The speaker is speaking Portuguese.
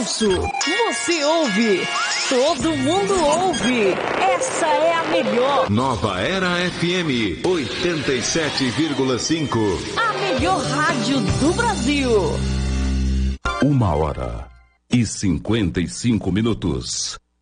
ouço, você ouve, todo mundo ouve. Essa é a melhor. Nova Era FM 87,5. A melhor rádio do Brasil. 1h55.